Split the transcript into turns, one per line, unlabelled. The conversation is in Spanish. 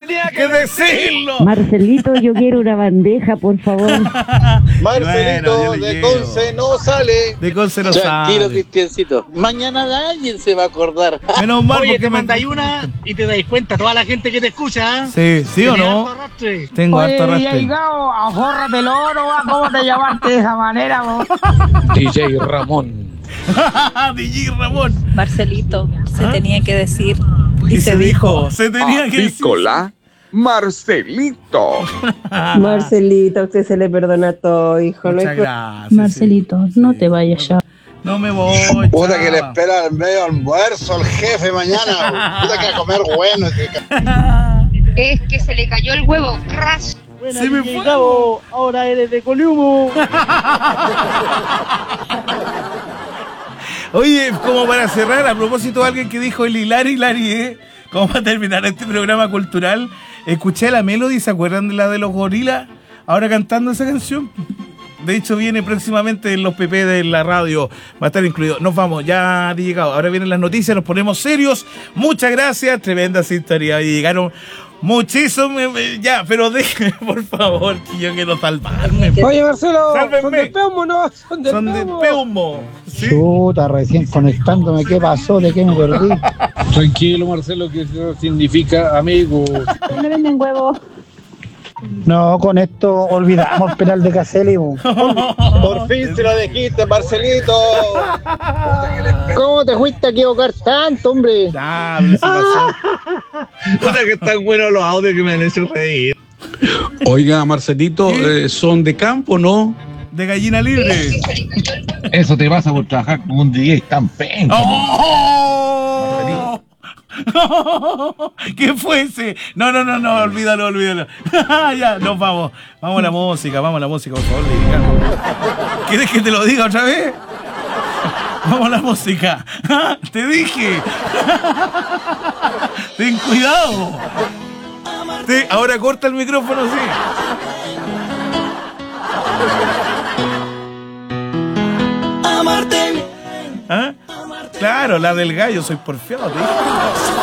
tenía que decirlo.
Marcelito, yo quiero una bandeja, por favor.
Marcelito,
Bueno,
de Conce no sale.
De Conce no
Tranquilo,
sale.
Cristiancito. Mañana alguien se va a acordar.
Menos mal.
Oye,
porque
te mandáis una y te dais cuenta toda la gente que te escucha, ¿eh?
Sí o no. Tengo harto arrastre.
Ahórrate el oro, ¿cómo te llamaste de esa manera, vos?
DJ Ramón.
DJ Ramón.
Marcelito, se tenía que decir.
Y se dijo. Se tenía que decir.
Nicolás Marcelito.
Marcelito, a usted se le perdona todo, hijo.
Muchas gracias.
Marcelito, no te vayas ya.
No me voy.
Puta que le
chao.
espera el medio almuerzo el jefe mañana. Puta que a comer bueno.
Es que se le cayó el huevo, crash.
Se me fue.
Ahora eres de Coliumo.
Oye, como para cerrar, a propósito de alguien que dijo el Hilari, como para terminar este programa cultural, escuché a la Melody, ¿se acuerdan de la de los gorilas? Ahora cantando esa canción. De hecho, viene próximamente en los PP de la radio. Va a estar incluido. Nos vamos, ya ha llegado. Ahora vienen las noticias, nos ponemos serios. Muchas gracias, tremenda sintonía. Y llegaron muchísimo. Ya, pero déjenme, por favor, que yo quiero salvarme.
Oye, Marcelo,
Sálvenme.
son de Peumo, ¿no?
Son de Peumo. ¿Sí?
Chuta, recién conectándome, ¿qué pasó? ¿De qué me perdí?
Tranquilo, Marcelo, que eso significa amigo.
¿Dónde venden huevos?
No, con esto olvidamos el penal de Caselli.
Por fin se lo dijiste, Marcelito.
¿Cómo te fuiste a equivocar tanto, hombre?
Ah, pero sí pasó.
Puta que están buenos los audios que me han hecho reír.
Oiga, Marcelito, ¿son de campo, no?
De gallina libre.
Eso te pasa por trabajar con un DJ tan penca.
¡Oh! ¿Qué fue ese? No, olvídalo. Ya, nos vamos. Vamos a la música, por favor. ¿Quieres que te lo diga otra vez? Vamos a la música. Te dije. Ten cuidado. Ahora corta el micrófono, sí. ¿Ah? Claro, la del gallo, soy porfiado, te dije.